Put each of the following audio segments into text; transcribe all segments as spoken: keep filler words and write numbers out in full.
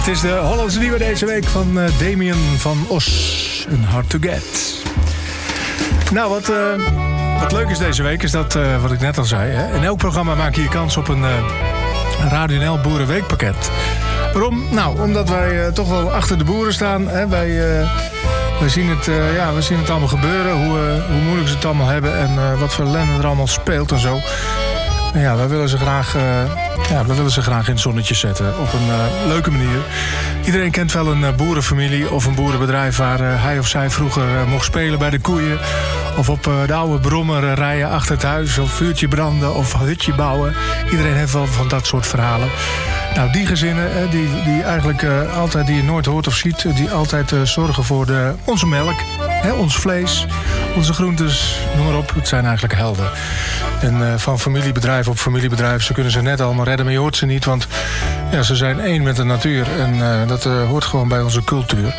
Het is de Hollandse nieuwe deze week van uh, Damien van Os. Een Hard to Get. Nou, wat, uh, wat leuk is deze week is dat, uh, wat ik net al zei... Hè, in elk programma maak je je kans op een uh, Radio N L Boerenweekpakket. Waarom? Nou, omdat wij uh, toch wel achter de boeren staan. Hè. Wij, uh, wij, zien het, uh, ja, we zien het allemaal gebeuren. Hoe, uh, hoe moeilijk ze het allemaal hebben. En uh, wat voor ellende er allemaal speelt en zo. En ja, wij willen ze graag... Uh, Ja, we willen ze graag in het zonnetje zetten. Op een uh, leuke manier. Iedereen kent wel een uh, boerenfamilie of een boerenbedrijf... waar uh, hij of zij vroeger uh, mocht spelen bij de koeien. Of op uh, de oude brommer uh, rijden achter het huis. Of vuurtje branden of hutje bouwen. Iedereen heeft wel van dat soort verhalen. Nou, die gezinnen uh, die, die eigenlijk uh, altijd, die je nooit hoort of ziet... die altijd uh, zorgen voor de, onze melk, hè, ons vlees... onze groentes, noem maar op. Het zijn eigenlijk helden. En uh, van familiebedrijf op familiebedrijf... ze kunnen ze net allemaal redden, maar je hoort ze niet. Want ja, ze zijn één met de natuur. En uh, dat uh, hoort gewoon bij onze cultuur.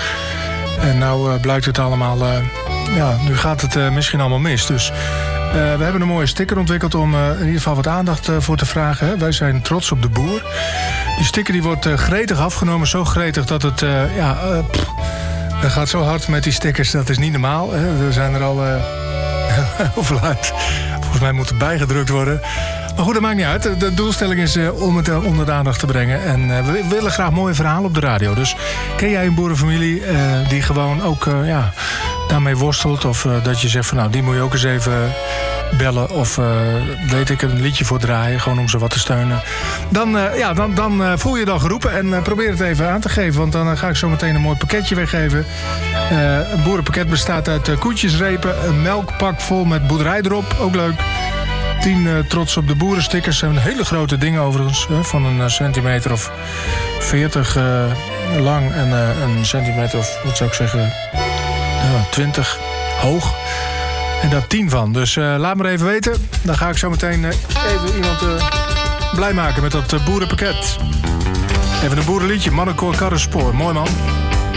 En nou uh, blijkt het allemaal... Uh, ja, nu gaat het uh, misschien allemaal mis. Dus uh, we hebben een mooie sticker ontwikkeld... om uh, in ieder geval wat aandacht uh, voor te vragen. Hè. Wij zijn trots op de boer. Die sticker die wordt uh, gretig afgenomen. Zo gretig dat het... Uh, ja, uh, pff, het gaat zo hard met die stickers, dat is niet normaal. Hè. Er zijn er al... Uh, hoeveel uit... Volgens mij moet er bijgedrukt worden. Maar goed, dat maakt niet uit. De doelstelling is uh, om het uh, onder de aandacht te brengen. En uh, we willen graag mooie verhalen op de radio. Dus ken jij een boerenfamilie uh, die gewoon ook uh, ja, daarmee worstelt? Of uh, dat je zegt van nou, die moet je ook eens even bellen. Of uh, weet ik, een liedje voor draaien. Gewoon om ze wat te steunen. Dan, uh, ja, dan, dan uh, voel je je dan geroepen. En uh, probeer het even aan te geven. Want dan uh, ga ik zo meteen een mooi pakketje weggeven. Uh, een boerenpakket bestaat uit uh, koetjesrepen. Een melkpak vol met boerderij erop. Ook leuk. tien uh, trots op de boerenstickers. Zijn hele grote dingen overigens. Hè, van een uh, centimeter of veertig uh, lang. En uh, een centimeter of, wat zou ik zeggen, uh, twintig hoog. En daar tien van. Dus uh, laat maar even weten. Dan ga ik zo meteen uh, even iemand uh, blij maken met dat uh, boerenpakket. Even een boerenliedje. Mannenkoor Karrenspoor. Mooi man.